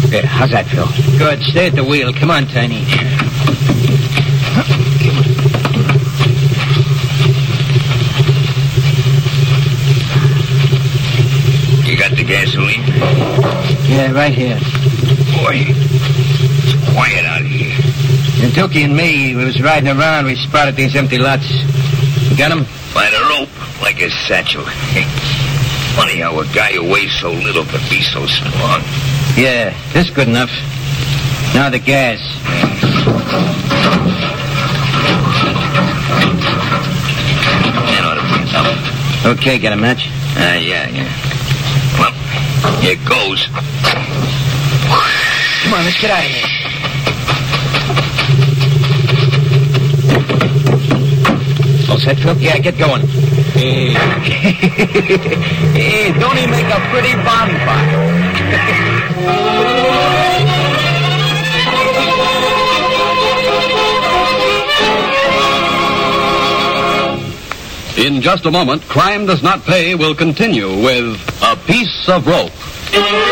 There, how's that, Phil? Good. Stay at the wheel. Come on, Tiny. You got the gasoline? Yeah, right here. Boy, it's quiet out here. And Tookie and me, we was riding around. We spotted these empty lots. You got them? By the rope, like a satchel. Funny how a guy who weighs so little could be so strong. Yeah, this is good enough. Now the gas. That ought to bring it up. Okay, got a match? Yeah. Well, here goes. Come on, let's get out of here. All set, Phil? Yeah, get going. Hey, don't he make a pretty bonfire? In just a moment, Crime Does Not Pay will continue with A Piece of Rope.